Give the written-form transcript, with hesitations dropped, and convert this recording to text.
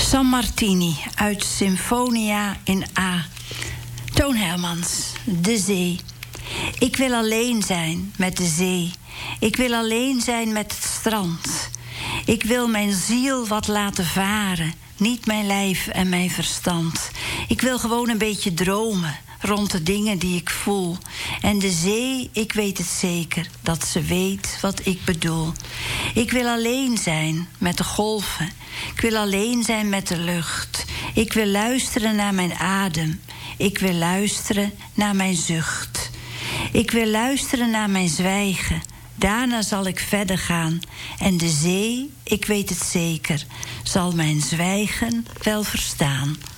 San Martini uit Sinfonia in A. Toon Hermans, De Zee. Ik wil alleen zijn met de zee. Ik wil alleen zijn met het strand. Ik wil mijn ziel wat laten varen, niet mijn lijf en mijn verstand. Ik wil gewoon een beetje dromen rond de dingen die ik voel. En de zee, ik weet het zeker, dat ze weet wat ik bedoel. Ik wil alleen zijn met de golven. Ik wil alleen zijn met de lucht. Ik wil luisteren naar mijn adem. Ik wil luisteren naar mijn zucht. Ik wil luisteren naar mijn zwijgen. Daarna zal ik verder gaan. En de zee, ik weet het zeker, zal mijn zwijgen wel verstaan.